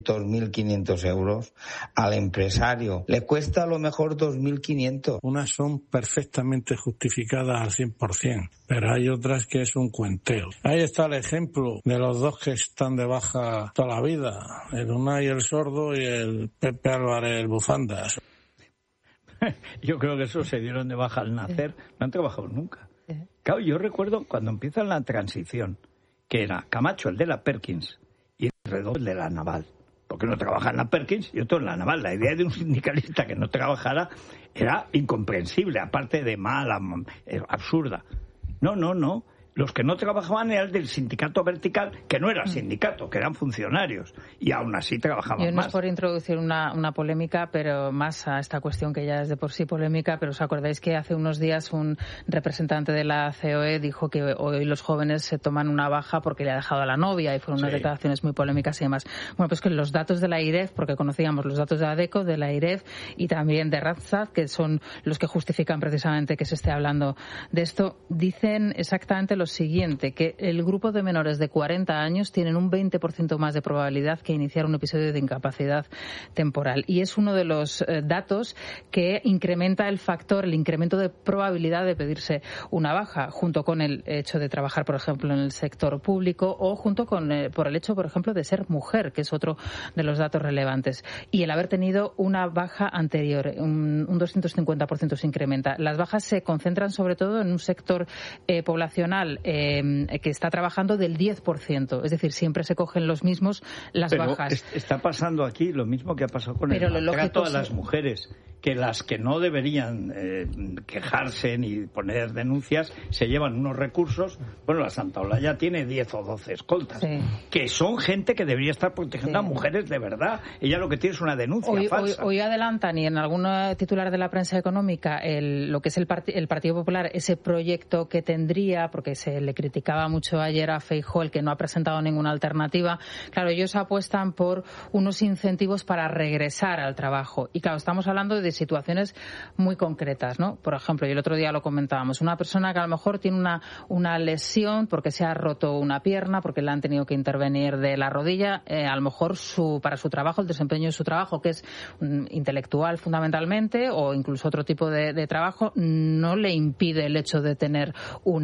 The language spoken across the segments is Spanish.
2.500 euros, al empresario le cuesta a lo mejor 2.500. Unas son perfectamente justificadas al 100%, pero hay otras que es un cuenteo. Ahí está el ejemplo de los dos que están de baja toda la vida, el Unai el sordo y el Pepe Álvarez el bufandas. Yo creo que esos se dieron de baja al nacer, no han trabajado nunca. Claro, yo recuerdo cuando empieza la transición, que era Camacho el de la Perkins y Redó el de la Naval. Porque uno trabaja en la Perkins y otro en la Naval. La idea de un sindicalista que no trabajara era incomprensible, aparte de mala, absurda. No. Los que no trabajaban eran del sindicato vertical, que no era sindicato, que eran funcionarios, y aún así trabajaban Yo no más. es por introducir una polémica, pero más a esta cuestión que ya es de por sí polémica, pero os acordáis que hace unos días un representante de la COE dijo que hoy los jóvenes se toman una baja porque le ha dejado a la novia, y fueron unas declaraciones muy polémicas y demás. Bueno, pues que los datos de la IREF, porque conocíamos los datos de ADECO, de la IREF y también de Randstad, que son los que justifican precisamente que se esté hablando de esto, dicen exactamente lo siguiente, que el grupo de menores de 40 años tienen un 20% más de probabilidad que iniciar un episodio de incapacidad temporal. Y es uno de los datos que incrementa el incremento de probabilidad de pedirse una baja, junto con el hecho de trabajar, por ejemplo, en el sector público, o junto con por el hecho, por ejemplo, de ser mujer, que es otro de los datos relevantes. Y el haber tenido una baja anterior, un 250% se incrementa. Las bajas se concentran sobre todo en un sector poblacional que está trabajando del 10%. Es decir, siempre se cogen los mismos las bajas. Está pasando aquí lo mismo que ha pasado con el maltrato a las mujeres, que las que no deberían quejarse ni poner denuncias se llevan unos recursos. Bueno, la Santa Olaya tiene 10 o 12 escoltas, que son gente que debería estar protegiendo a mujeres de verdad. Ella lo que tiene es una denuncia falsa. Hoy adelantan, y en algún titular de la prensa económica, lo que es el Partido Popular, ese proyecto que tendría, porque se le criticaba mucho ayer a Feijóo el que no ha presentado ninguna alternativa. Claro, ellos apuestan por unos incentivos para regresar al trabajo. Y claro, estamos hablando de situaciones muy concretas, ¿no? Por ejemplo, y el otro día lo comentábamos, una persona que a lo mejor tiene una lesión porque se ha roto una pierna, porque le han tenido que intervenir de la rodilla, a lo mejor para su trabajo, el desempeño de su trabajo, que es intelectual fundamentalmente, o incluso otro tipo de trabajo, no le impide el hecho de tener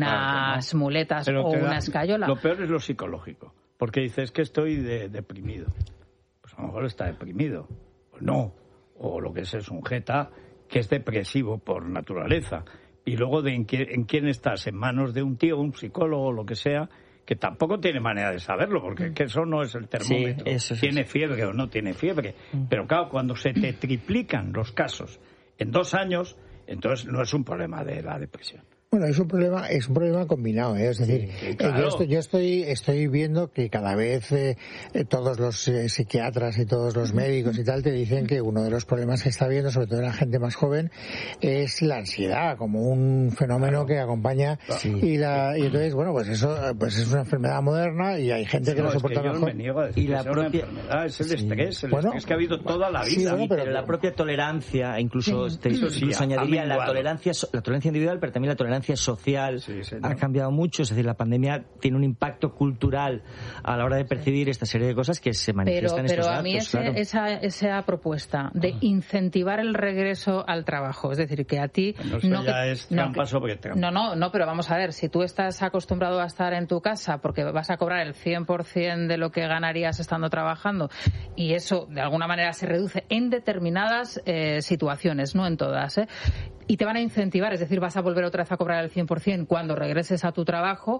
unas muletas o una escayola. Lo peor es lo psicológico, porque dices que estoy deprimido. Pues a lo mejor está deprimido. Pues no. O lo que es un jeta que es depresivo por naturaleza. Y luego en quién estás, en manos de un tío, un psicólogo, lo que sea, que tampoco tiene manera de saberlo, porque que eso no es el termómetro. Tiene fiebre o no tiene fiebre. Pero claro, cuando se te triplican los casos en 2 años, entonces no es un problema de la depresión. Bueno, es un problema combinado, ¿eh? Es decir, claro. yo estoy viendo que cada vez todos los psiquiatras y todos los médicos y tal te dicen que uno de los problemas que está habiendo, sobre todo en la gente más joven, es la ansiedad como un fenómeno que acompaña y entonces, bueno, pues eso pues es una enfermedad moderna y hay gente que lo soporta mejor. Y la propia enfermedad es el estrés, estrés que ha habido toda la vida. Sí, pero la propia tolerancia, incluso añadiría la tolerancia individual, pero también la tolerancia social ha cambiado mucho. Es decir, la pandemia tiene un impacto cultural a la hora de percibir esta serie de cosas que se manifiestan en estos datos. Pero a mí esa propuesta de incentivar el regreso al trabajo, es decir, que a ti... No, es trampa sobre trampa. No, pero vamos a ver, si tú estás acostumbrado a estar en tu casa porque vas a cobrar el 100% de lo que ganarías estando trabajando, y eso de alguna manera se reduce en determinadas situaciones, no en todas, y te van a incentivar, es decir, vas a volver otra vez a cobrar el 100% cuando regreses a tu trabajo.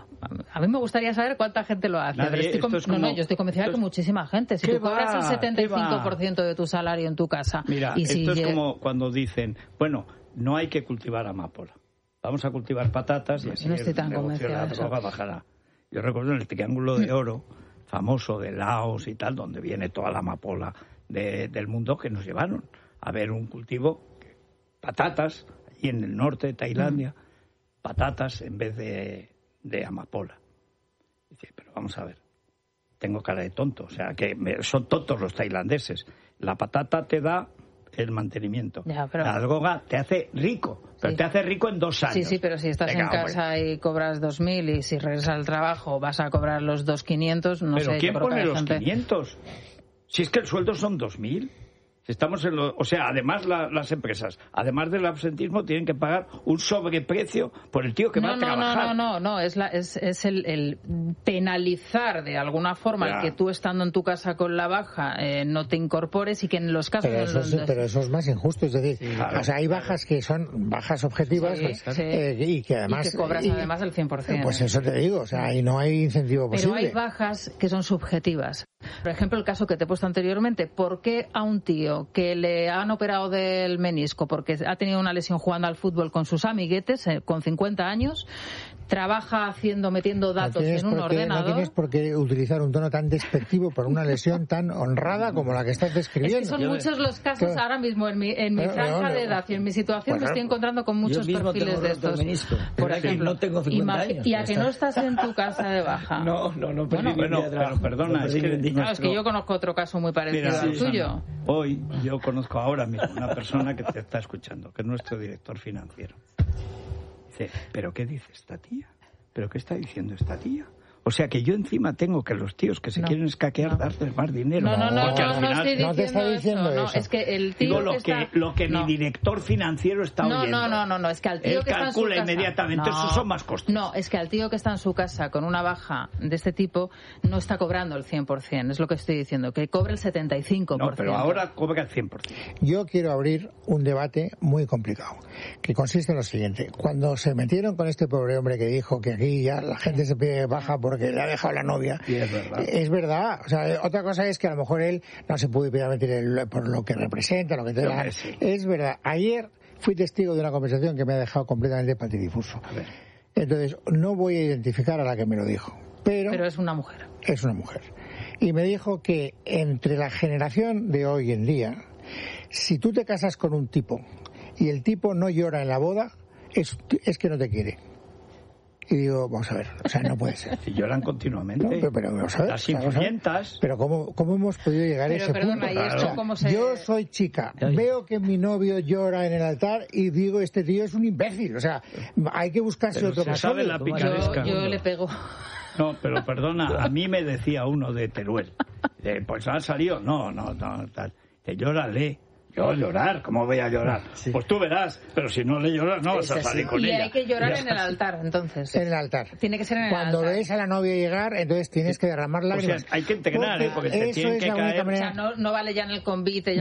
A mí me gustaría saber cuánta gente lo hace. Yo estoy convencida que muchísima gente. Si tú cobras el 75% de tu salario en tu casa... Mira, esto es como cuando dicen, bueno, no hay que cultivar amapola. Vamos a cultivar patatas y así no estoy tan convencida de eso. Bajará. Yo recuerdo en el Triángulo de Oro, famoso de Laos y tal, donde viene toda la amapola del mundo, que nos llevaron a ver un cultivo... patatas, allí en el norte de Tailandia, patatas en vez de amapola. Dice, pero vamos a ver, tengo cara de tonto, o sea, que son tontos los tailandeses. La patata te da el mantenimiento. La droga te hace rico, pero te hace rico en 2 años. Sí, pero si estás en casa y cobras 2.000 y si regresas al trabajo vas a cobrar los 2.500, no sé. ¿Pero quién pone los 500? Si es que el sueldo son 2.000. Estamos o sea, además las empresas, además del absentismo, tienen que pagar un sobreprecio por el tío que va a trabajar. No, es el penalizar de alguna forma el que tú estando en tu casa con la baja no te incorpores y que en los casos... Pero eso es más injusto, es decir, o sea, hay bajas que son bajas objetivas y que además... Y que cobras además el 100%. Pues eso te digo, o sea, y no hay incentivo posible. Pero hay bajas que son subjetivas. Por ejemplo, el caso que te he puesto anteriormente, ¿por qué a un tío que le han operado del menisco porque ha tenido una lesión jugando al fútbol con sus amiguetes con 50 años, trabaja metiendo datos en un ordenador? No tienes por qué utilizar un tono tan despectivo por una lesión tan honrada como la que estás describiendo. Es que son muchos los casos ahora mismo en mi franja de edad y en mi situación me estoy encontrando con muchos perfiles de estos. Por ejemplo, no tengo 50 años. Y a que no estás en tu casa de baja. No, pero perdona, es que yo conozco otro caso muy parecido al tuyo. Hoy yo conozco ahora mismo una persona que te está escuchando, que es nuestro director financiero. Dice, ¿pero qué dice esta tía? ¿Pero qué está diciendo esta tía? O sea que yo encima tengo que los tíos que se quieren escaquear darles más dinero. No te está diciendo eso. No, es que el tío lo que mi director financiero está oyendo. No, es que al tío él que está en su calcula casa, inmediatamente, esos son más costes. No, es que al tío que está en su casa con una baja de este tipo no está cobrando el 100%, es lo que estoy diciendo, que cobre el 75%. No, pero ahora cobra el 100%. Yo quiero abrir un debate muy complicado, que consiste en lo siguiente. Cuando se metieron con este pobre hombre que dijo que aquí ya la gente se pide baja porque le ha dejado la novia, y es verdad. O sea, otra cosa es que a lo mejor él no se puede permitir por lo que representa, lo que te da. Sí. Es verdad. Ayer fui testigo de una conversación que me ha dejado completamente patidifuso. Entonces, no voy a identificar a la que me lo dijo. Pero es una mujer. Es una mujer. Y me dijo que entre la generación de hoy en día, si tú te casas con un tipo y el tipo no llora en la boda, es que no te quiere. Y digo, vamos a ver, o sea, no puede ser. Si lloran continuamente. No, pero vamos a ver. Las influyentas. Pero ¿cómo hemos podido llegar a ese punto? ¿Y esto cómo se... Yo soy chica, veo que mi novio llora en el altar y digo, este tío es un imbécil. O sea, hay que buscarse otro más. Sabe la picaresca. Yo le pego. No, pero perdona, a mí me decía uno de Teruel. Pues ha salido. No, tal. Que llórale. Yo llorar, ¿cómo voy a llorar? Sí. Pues tú verás, pero si no le lloras no vas a salir con ella. Y hay que llorar en el altar, entonces. En el altar. Tiene que ser en el altar. Cuando ves a la novia llegar, entonces tienes que derramar lágrimas. O sea, hay que integrar, porque te tienen que caer. O sea, no vale ya en el convite. Ya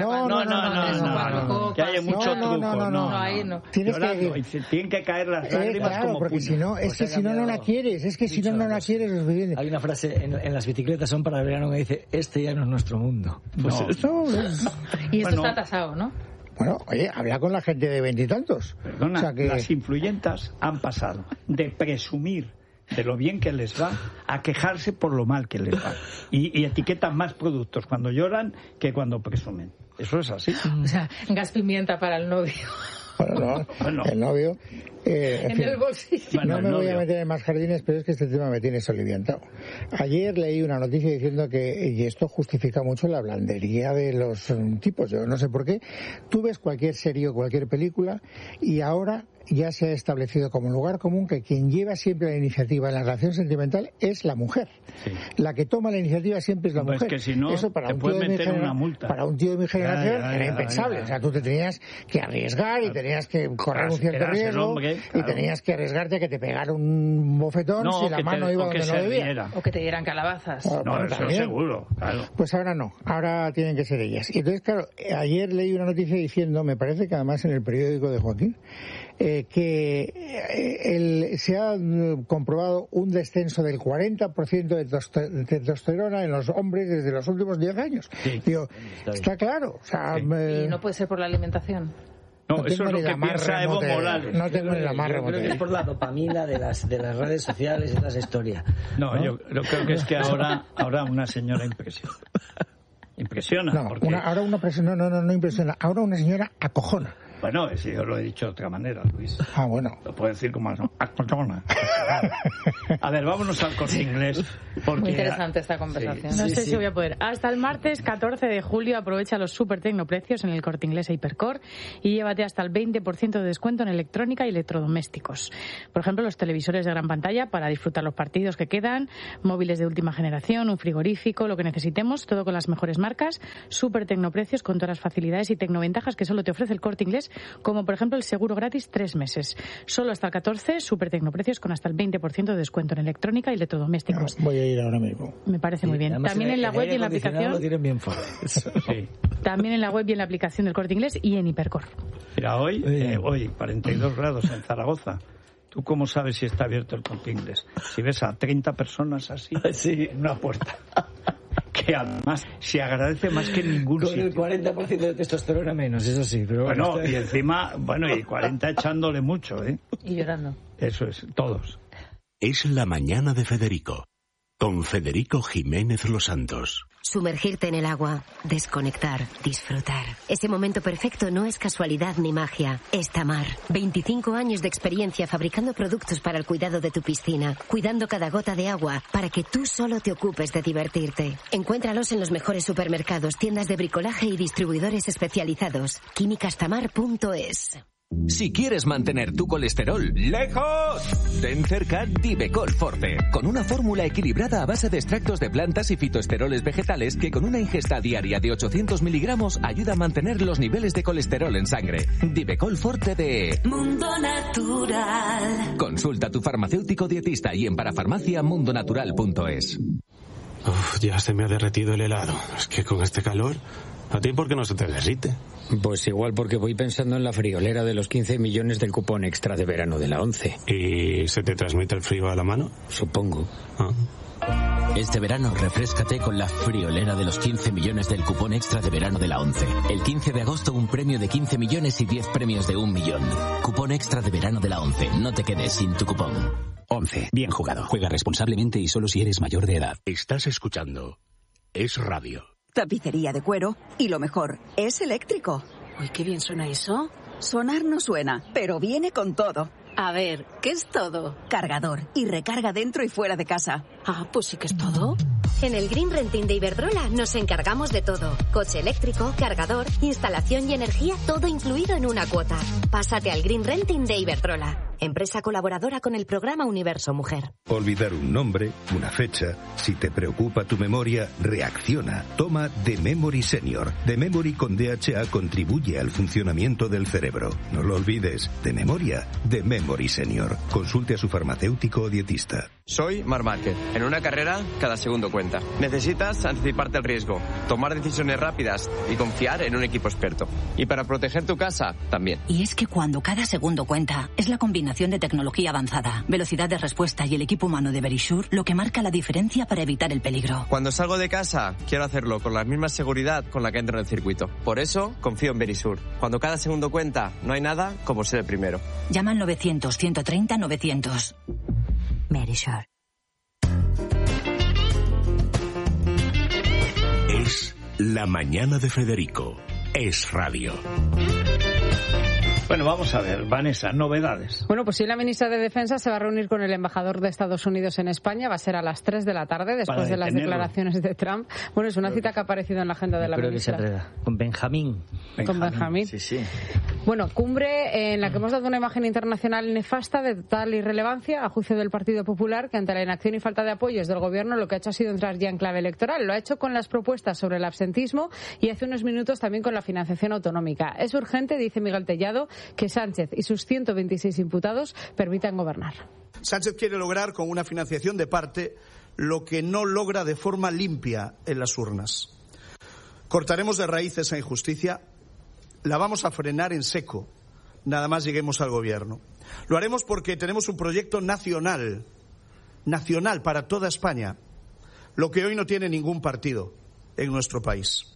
No, que haya mucho truco. No. Tienen que caer las lágrimas claro, como porque si no, es que si no la quieres. Es que si no la quieres, es suficiente. Hay una frase en las bicicletas son para el verano que dice, este ya no es nuestro mundo. Pues y esto está tasado, ¿no? Bueno, oye, habla con la gente de veintitantos. Perdona, o sea que... las influyentas han pasado de presumir de lo bien que les va a quejarse por lo mal que les va. Y etiquetan más productos cuando lloran que cuando presumen. Eso es así. O sea, gas pimienta para el novio. Bueno, el novio... en el bolsillo. No me voy a meter en más jardines, pero es que este tema me tiene soliviantado. Ayer leí una noticia diciendo que, y esto justifica mucho la blandería de los tipos, yo no sé por qué, tú ves cualquier serie o cualquier película y ahora ya se ha establecido como lugar común que quien lleva siempre la iniciativa en la relación sentimental es la mujer. Sí. La que toma la iniciativa siempre es la mujer. Es que si no, eso para te puede meter una multa. Para un tío de mi generación era impensable. O sea, tú te tenías que arriesgar y tenías que correr un cierto riesgo y tenías que arriesgarte a que te pegara un bofetón si la mano iba donde no debía. O que te dieran calabazas. No, eso seguro, claro. Pues ahora no, ahora tienen que ser ellas. Y entonces, claro, ayer leí una noticia diciendo, me parece que además en el periódico de Joaquín, que se ha comprobado un descenso del 40% de testosterona en los hombres desde los últimos 10 años. Sí, digo, está claro. O sea, ¿Y no puede ser por la alimentación? No, eso es lo que piensa Evo Morales. No tengo ni la más remota. Creo que es por la dopamina de las redes sociales y toda esa historia. No, yo creo que es que ahora una señora impresiona. No, porque... ahora una persona no impresiona. Ahora una señora acojona. Bueno, si yo lo he dicho de otra manera, Luis. Ah, bueno. Lo puedo decir como acojona. cagar. A ver, vámonos al Corte Inglés. Porque... Muy interesante esta conversación. Sí. No sé si voy a poder. Hasta el martes 14 de julio aprovecha los super tecnoprecios en el Corte Inglés e Hipercor y llévate hasta el 20% de descuento en electrónica y electrodomésticos. Por ejemplo, los televisores de gran pantalla para disfrutar los partidos que quedan, móviles de última generación, un frigorífico, lo que necesitemos, todo con las mejores marcas, super tecnoprecios con todas las facilidades y tecnoventajas que solo te ofrece el Corte Inglés, como por ejemplo el seguro gratis 3 meses. Solo hasta el 14, super tecnoprecios con hasta el 20% de descuento en electrónica y electrodomésticos. Voy a ir ahora mismo. Me parece muy bien. También en la web y en la aplicación. Lo tienen bien fácil. Sí. También en la web y en la aplicación del Corte Inglés y en Hipercor. Mira, hoy 42 grados en Zaragoza. ¿Tú cómo sabes si está abierto el Corte Inglés? Si ves a 30 personas así en una puerta. Que además se agradece más que en ningún sitio. Con el 40% de testosterona menos, eso sí. Pero bueno, y encima, y 40 echándole mucho, ¿eh? Y llorando. Eso es, todos. Es la mañana de Federico, con Federico Jiménez Los Santos. Sumergirte en el agua, desconectar, disfrutar. Ese momento perfecto no es casualidad ni magia. Es Tamar. 25 años de experiencia fabricando productos para el cuidado de tu piscina, cuidando cada gota de agua para que tú solo te ocupes de divertirte. Encuéntralos en los mejores supermercados, tiendas de bricolaje y distribuidores especializados. Químicastamar.es. Si quieres mantener tu colesterol lejos, ten cerca Divecol Forte, con una fórmula equilibrada a base de extractos de plantas y fitoesteroles vegetales que con una ingesta diaria de 800 miligramos ayuda a mantener los niveles de colesterol en sangre. Divecol Forte de Mundo Natural. Consulta a tu farmacéutico dietista y en parafarmaciamundonatural.es. Ya se me ha derretido el helado. Es que con este calor... ¿A ti por qué no se te derrite? Pues igual porque voy pensando en la friolera de los 15 millones del cupón extra de verano de la 11. ¿Y se te transmite el frío a la mano? Supongo. Este verano refréscate con la friolera de los 15 millones del cupón extra de verano de la 11. El 15 de agosto un premio de 15 millones y 10 premios de 1 millón. Cupón extra de verano de la 11. No te quedes sin tu cupón. 11. Bien jugado. Juega responsablemente y solo si eres mayor de edad. Estás escuchando Es Radio. Tapicería de cuero y lo mejor, es eléctrico. Uy, qué bien suena eso. Sonar no suena, pero viene con todo. A ver, ¿qué es todo? Cargador y recarga dentro y fuera de casa. Ah, pues sí que es todo. En el Green Renting de Iberdrola nos encargamos de todo. Coche eléctrico, cargador, instalación y energía, todo incluido en una cuota. Pásate al Green Renting de Iberdrola, empresa colaboradora con el programa Universo Mujer. Olvidar un nombre, una fecha. Si te preocupa tu memoria, reacciona. Toma The Memory Senior. The Memory con DHA contribuye al funcionamiento del cerebro. No lo olvides. De memoria, The Memory Senior. Consulte a su farmacéutico o dietista. Soy Marc Márquez. En una carrera, cada segundo cuenta. Necesitas anticiparte al riesgo, tomar decisiones rápidas y confiar en un equipo experto. Y para proteger tu casa, también. Y es que cuando cada segundo cuenta, es la combinación de tecnología avanzada, velocidad de respuesta y el equipo humano de Verisure lo que marca la diferencia para evitar el peligro. Cuando salgo de casa, quiero hacerlo con la misma seguridad con la que entro en el circuito. Por eso, confío en Verisure. Cuando cada segundo cuenta, no hay nada como ser el primero. Llama al 900-130-900. Verisure. Es la mañana de Federico. Es Radio. Bueno, vamos a ver, Vanessa, novedades. Bueno, pues sí, la ministra de Defensa se va a reunir con el embajador de Estados Unidos en España. Va a ser a las 3 de la tarde, después de las declaraciones de Trump. Bueno, es una cita que ha aparecido en la agenda de la ministra. Creo que se atreva. Con Benjamín. Con Benjamín. Sí, sí. Bueno, cumbre en la que hemos dado una imagen internacional nefasta de total irrelevancia, a juicio del Partido Popular, que ante la inacción y falta de apoyos del Gobierno lo que ha hecho ha sido entrar ya en clave electoral. Lo ha hecho con las propuestas sobre el absentismo y hace unos minutos también con la financiación autonómica. Es urgente, dice Miguel Tellado, que Sánchez y sus 126 imputados permitan gobernar. Sánchez quiere lograr con una financiación de parte lo que no logra de forma limpia en las urnas. Cortaremos de raíz esa injusticia, la vamos a frenar en seco, nada más lleguemos al gobierno. Lo haremos porque tenemos un proyecto nacional para toda España, lo que hoy no tiene ningún partido en nuestro país.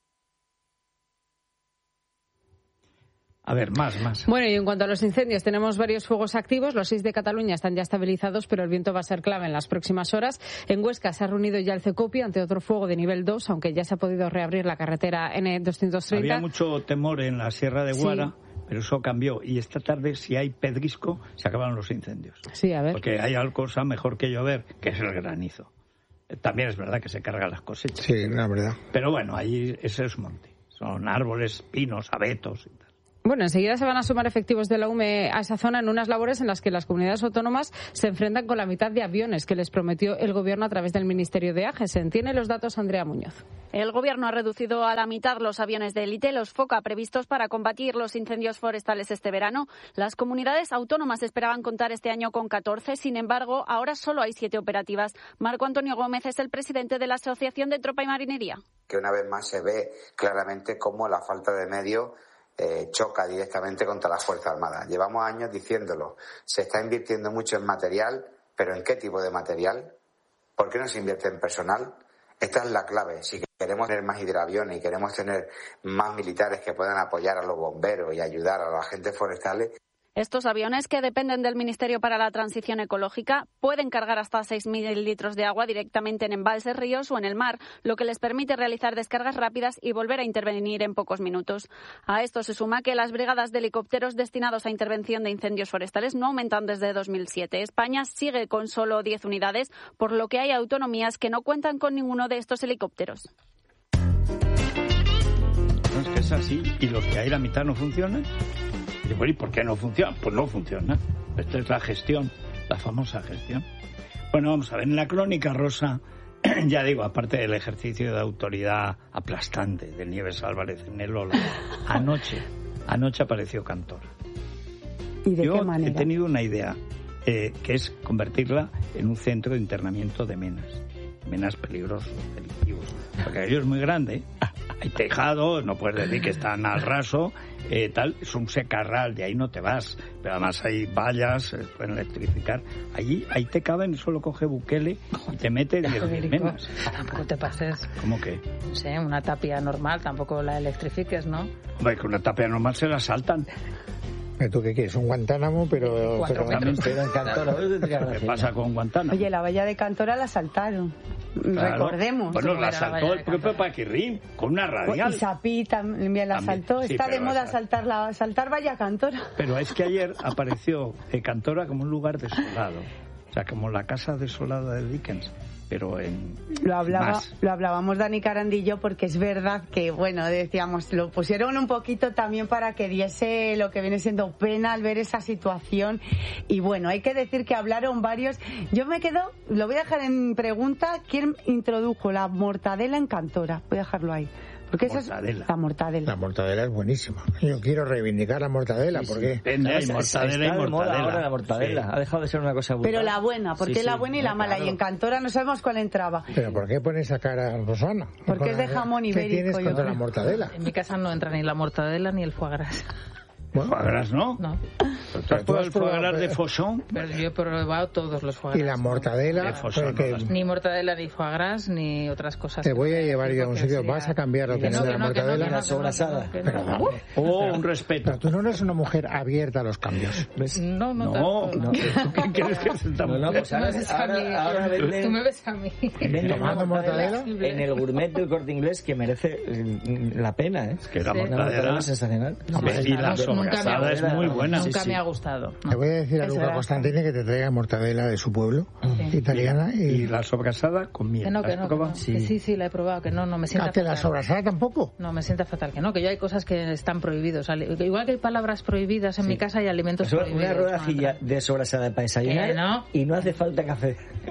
A ver, más. Bueno, y en cuanto a los incendios, tenemos varios fuegos activos. Los 6 de Cataluña están ya estabilizados, pero el viento va a ser clave en las próximas horas. En Huesca se ha reunido ya el CECOPI ante otro fuego de nivel 2, aunque ya se ha podido reabrir la carretera N230. Había mucho temor en la Sierra de Guara. Sí. pero eso cambió. Y esta tarde, si hay pedrisco, se acaban los incendios. Sí, a ver. Porque hay algo cosa mejor que llover, que es el granizo. También es verdad que se cargan las cosechas. Sí, la verdad. Pero bueno, ahí ese es monte. Son árboles, pinos, abetos y tal. Bueno, enseguida se van a sumar efectivos de la UME a esa zona en unas labores en las que las comunidades autónomas se enfrentan con la mitad de aviones que les prometió el Gobierno a través del Ministerio de AGESEN. Tiene los datos Andrea Muñoz. El Gobierno ha reducido a la mitad los aviones de élite, los FOCA, previstos para combatir los incendios forestales este verano. Las comunidades autónomas esperaban contar este año con 14, sin embargo, ahora solo hay 7 operativas. Marco Antonio Gómez es el presidente de la Asociación de Tropa y Marinería. Que una vez más se ve claramente cómo la falta de medios choca directamente contra las Fuerzas Armadas. Llevamos años diciéndolo. Se está invirtiendo mucho en material, pero ¿en qué tipo de material? ¿Por qué no se invierte en personal? Esta es la clave. Si queremos tener más hidroaviones y queremos tener más militares que puedan apoyar a los bomberos y ayudar a los agentes forestales. Estos aviones, que dependen del Ministerio para la Transición Ecológica, pueden cargar hasta 6.000 litros de agua directamente en embalses, ríos o en el mar, lo que les permite realizar descargas rápidas y volver a intervenir en pocos minutos. A esto se suma que las brigadas de helicópteros destinados a intervención de incendios forestales no aumentan desde 2007. España sigue con solo 10 unidades, por lo que hay autonomías que no cuentan con ninguno de estos helicópteros. No, es que es así. ¿Y los que hay la mitad no funcionan? ¿Y por qué no funciona? Pues no funciona. Esta es la gestión, la famosa gestión. Bueno, vamos a ver, en la crónica rosa, ya digo, aparte del ejercicio de autoridad aplastante de Nieves Álvarez en el Ola, anoche apareció Cantora. ¿Y de qué manera? He tenido una idea, que es convertirla en un centro de internamiento de menas peligrosos, delictivos. Porque aquello es muy grande, hay tejados, no puedes decir que están al raso, tal, es un secarral, de ahí no te vas, pero además hay vallas, se pueden electrificar. Ahí te caben, solo coge Bukele y te mete 10.000 menas. Tampoco te pases. ¿Cómo que? No sé, una tapia normal, tampoco la electrifiques, ¿no? Hombre, que una tapia normal se la saltan. ¿Tú qué quieres? ¿Un Guantánamo? Pero en Cantora. ¿Qué pasa con Guantánamo? Oye, la valla de Cantora la saltaron. Claro. Recordemos. Bueno, la saltó el propio Paquirrín con una radial. Y Sapí también la saltó. Sí, está de moda saltar valla Cantora. Pero es que ayer apareció Cantora como un lugar desolado. O sea, como la casa desolada de Dickens. Pero lo hablábamos Dani Carandillo, porque es verdad que, bueno, decíamos, lo pusieron un poquito también para que diese lo que viene siendo pena al ver esa situación. Y bueno, hay que decir que hablaron varios. Yo me quedo, lo voy a dejar en pregunta, ¿quién introdujo la mortadela en Cantora? Voy a dejarlo ahí. Porque esa es la mortadela. La mortadela es buenísima. Yo quiero reivindicar la mortadela, porque hay mortadela y mortadela. Ahora la mortadela. Sí. Ha dejado de ser una cosa brutal. Pero la buena, porque la buena y la mala. Claro. Y en Cantora no sabemos cuál entraba. ¿Pero por qué pones esa cara, Rosana? Porque es de jamón ibérico. ¿Qué tienes contra la mortadela? En mi casa no entra ni la mortadela ni el foie gras. Bueno, ¿foie gras no? No. ¿Tú has probado el foie gras de Fauchon? Pero yo he probado todos los foie gras. ¿Y la mortadela? Ni mortadela, ni foie gras, ni otras cosas. Te voy a llevar yo a un sitio. ¿Vas a cambiar la opinión de la mortadela? La sobrasada. Un respeto. Pero tú no eres una mujer abierta a los cambios. No. ¿Tú qué quieres que se No, pues ahora venden... Tú me ves a mí. ¿Tomando mortadela? En el gourmet del Corte Inglés, que merece la pena, ¿eh? Es que la mortadela es sensacional. Y la sobrasada es muy buena. Nunca me ha gustado. Te voy a decir a Luca Constantini que te traiga mortadela de su pueblo, italiana. Y la sobrasada con miel. Que no. Sí, la he probado, que no me sienta fatal. ¿La sobrasada tampoco? No, me sienta fatal, que no, que yo hay cosas que están prohibidos. Igual que hay palabras prohibidas en mi casa, hay alimentos prohibidos. Una rodajilla de sobrasada para desayunar y no hace falta café.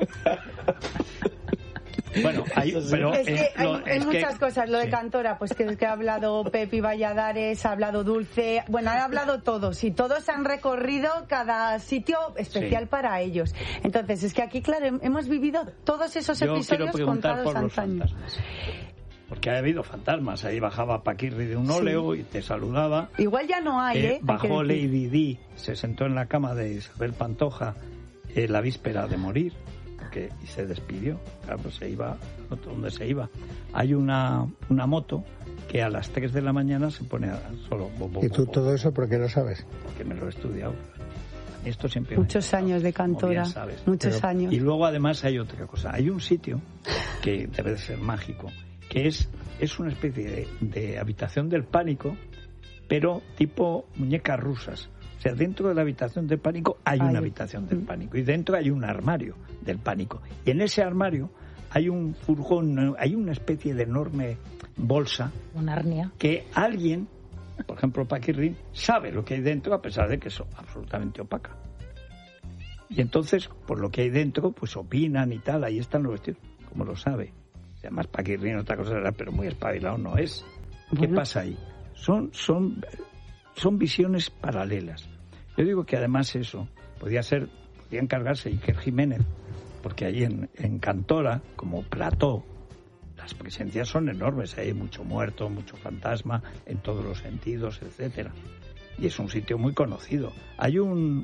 Bueno, hay muchas cosas. Lo de Cantora, pues que ha hablado Pepi Valladares, ha hablado Dulce, bueno, han hablado todos y todos han recorrido cada sitio especial para ellos. Entonces, es que aquí, claro, hemos vivido todos esos episodios contados antaño. Porque ha habido fantasmas. Ahí bajaba Paquirri de un óleo y te saludaba. Igual ya no hay, Bajó Lady Di, se sentó en la cama de Isabel Pantoja la víspera de morir. Y se despidió, claro, se iba donde se iba. Hay una moto que a las 3 de la mañana se pone solo. ¿Y tú todo eso por qué lo sabes? Porque me lo he estudiado. Esto siempre. Muchos años de Cantora, muchos años. Y luego además hay otra cosa. Hay un sitio que debe de ser mágico, que es una especie de habitación del pánico, pero tipo muñecas rusas. O sea, dentro de la habitación del pánico hay una habitación del pánico y dentro hay un armario del pánico. Y en ese armario hay un furgón, hay una especie de enorme bolsa. Una arnia. Que alguien, por ejemplo Paquirrín, sabe lo que hay dentro a pesar de que es absolutamente opaca. Y entonces, por lo que hay dentro, pues opinan y tal, ahí están los vestidos, como lo sabe. Además Paquirrín otra cosa era, pero muy espabilado no es. ¿Qué pasa ahí? Son visiones paralelas. Yo digo que además eso podía encargarse Iker Jiménez, porque ahí en Cantora, como plató, las presencias son enormes, hay mucho muerto, mucho fantasma, en todos los sentidos, etcétera. Y es un sitio muy conocido. Hay un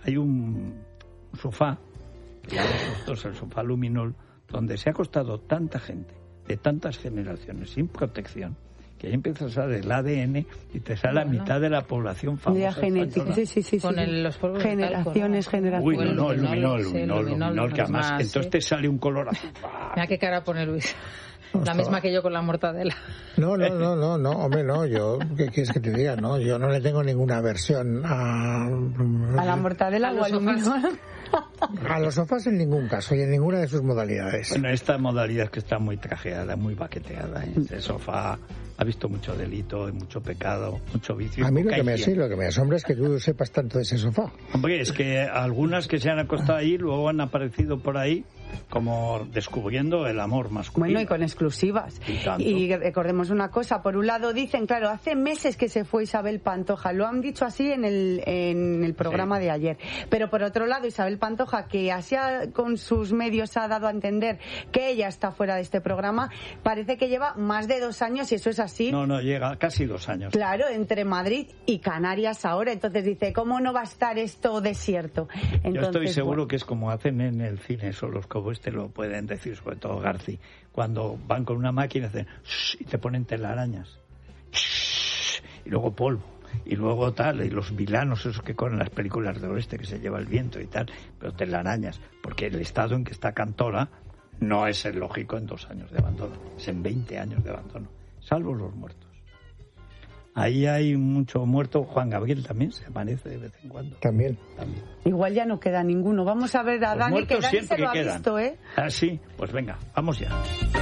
sofá, el sofá Luminol, donde se ha acostado tanta gente, de tantas generaciones, sin protección, que ahí empiezas a ver el ADN y te sale la mitad de la población famosa genética. Sí. Con los polvos generaciones. Uy, el luminol, que además entonces te sale un color azul. Mira qué cara pone Luis. La misma que yo con la mortadela. No, hombre, no, yo, ¿qué quieres que te diga? No, yo no le tengo ninguna aversión a la mortadela o al luminol. A los sofás en ningún caso y en ninguna de sus modalidades. Bueno, esta modalidad que está muy trajeada, muy baqueteada. Este sofá ha visto mucho delito, mucho pecado, mucho vicio. A mí lo que me asombra es que tú sepas tanto de ese sofá. Hombre, es que algunas que se han acostado ahí luego han aparecido por ahí como descubriendo el amor masculino. Bueno, y con exclusivas. Y recordemos una cosa, por un lado dicen, claro, hace meses que se fue Isabel Pantoja, lo han dicho así en el programa de ayer, pero por otro lado Isabel Pantoja, que así con sus medios ha dado a entender que ella está fuera de este programa, parece que lleva más de 2 años y eso es así. No, llega casi 2 años. Claro, entre Madrid y Canarias ahora, entonces dice, ¿cómo no va a estar esto desierto? Entonces, yo estoy seguro que es como hacen en el cine, eso los como lo pueden decir, sobre todo Garci, cuando van con una máquina hacen y te ponen telarañas y luego polvo y luego tal, y los vilanos esos que corren las películas del oeste que se lleva el viento y tal, pero telarañas, porque el estado en que está Cantora no es el lógico en 2 años de abandono, es en 20 años de abandono, salvo los muertos. Ahí hay mucho muerto. Juan Gabriel también se aparece de vez en cuando. También. Igual ya no queda ninguno. Vamos a ver a Dani, que Dani se lo ha visto, ¿eh? Ah, sí. Pues venga, vamos ya.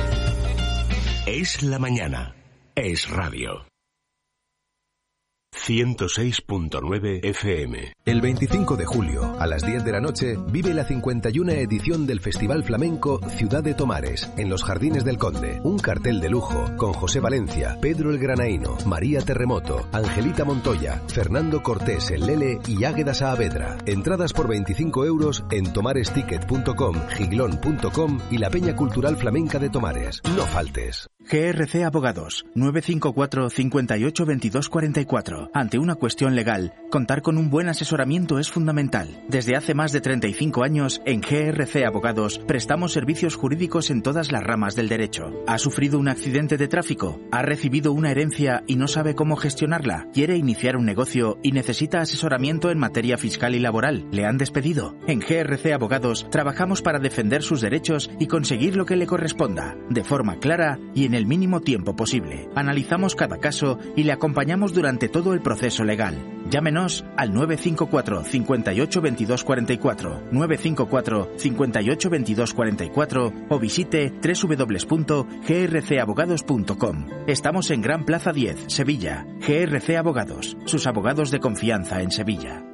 Es la mañana. Es radio. 106.9 FM. El 25 de julio, a las 10 de la noche, vive la 51 edición del Festival Flamenco Ciudad de Tomares, en los Jardines del Conde. Un cartel de lujo, con José Valencia, Pedro el Granaíno, María Terremoto, Angelita Montoya, Fernando Cortés el Lele y Águeda Saavedra. Entradas por 25 euros en tomaresticket.com, giglón.com y la Peña Cultural Flamenca de Tomares. No faltes. GRC Abogados, 954 58 22 44. Ante una cuestión legal, contar con un buen asesoramiento es fundamental. Desde hace más de 35 años, en GRC Abogados, prestamos servicios jurídicos en todas las ramas del derecho. ¿Ha sufrido un accidente de tráfico? ¿Ha recibido una herencia y no sabe cómo gestionarla? ¿Quiere iniciar un negocio y necesita asesoramiento en materia fiscal y laboral? ¿Le han despedido? En GRC Abogados, trabajamos para defender sus derechos y conseguir lo que le corresponda, de forma clara y en el mínimo tiempo posible. Analizamos cada caso y le acompañamos durante todo el proceso legal. Llámenos al 954 58 22 44, 954 58 22 44 o visite www.grcabogados.com. Estamos en Gran Plaza 10, Sevilla. GRC Abogados, sus abogados de confianza en Sevilla.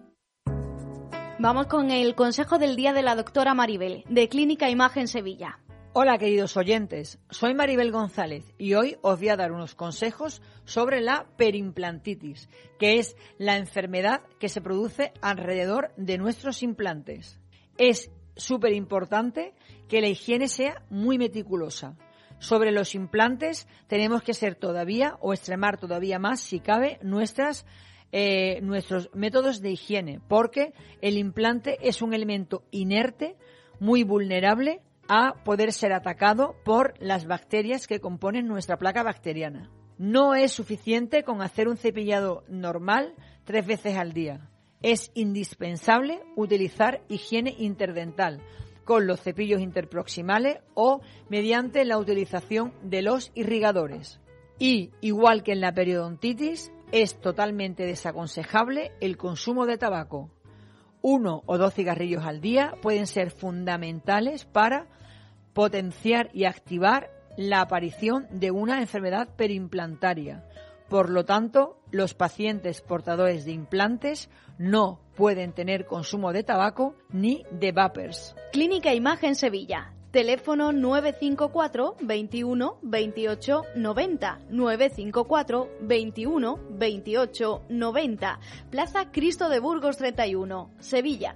Vamos con el consejo del día de la doctora Maribel, de Clínica Imagen Sevilla. Hola queridos oyentes, soy Maribel González y hoy os voy a dar unos consejos sobre la perimplantitis, que es la enfermedad que se produce alrededor de nuestros implantes. Es súper importante que la higiene sea muy meticulosa. Sobre los implantes tenemos que ser todavía o extremar todavía más, si cabe, nuestros métodos de higiene, porque el implante es un elemento inerte, muy vulnerable a poder ser atacado por las bacterias que componen nuestra placa bacteriana. No es suficiente con hacer un cepillado normal 3 veces al día. Es indispensable utilizar higiene interdental con los cepillos interproximales o mediante la utilización de los irrigadores. Y, igual que en la periodontitis, es totalmente desaconsejable el consumo de tabaco. 1 o 2 cigarrillos al día pueden ser fundamentales para potenciar y activar la aparición de una enfermedad perimplantaria. Por lo tanto, los pacientes portadores de implantes no pueden tener consumo de tabaco ni de vapers. Clínica Imagen Sevilla. Teléfono 954 21 28 90. 954 21 28 90. Plaza Cristo de Burgos 31, Sevilla.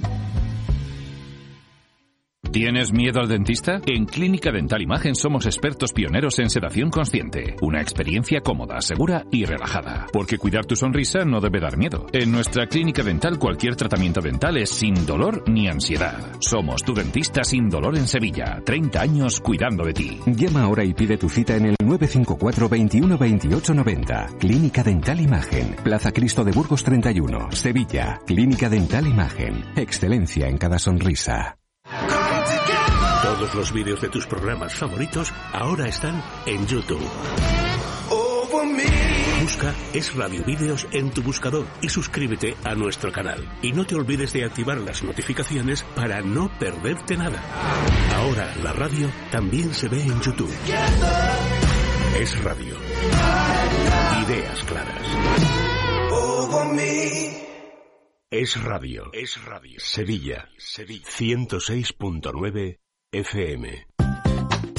¿Tienes miedo al dentista? En Clínica Dental Imagen somos expertos pioneros en sedación consciente. Una experiencia cómoda, segura y relajada. Porque cuidar tu sonrisa no debe dar miedo. En nuestra clínica dental cualquier tratamiento dental es sin dolor ni ansiedad. Somos tu dentista sin dolor en Sevilla. 30 años cuidando de ti. Llama ahora y pide tu cita en el 954 21 28 90. Clínica Dental Imagen. Plaza Cristo de Burgos 31, Sevilla. Clínica Dental Imagen. Excelencia en cada sonrisa. Todos los vídeos de tus programas favoritos ahora están en YouTube. Busca Es Radio Vídeos en tu buscador y suscríbete a nuestro canal. Y no te olvides de activar las notificaciones para no perderte nada. Ahora la radio también se ve en YouTube. Es Radio. Ideas claras. Es Radio. Es Radio. Sevilla. 106.9 FM.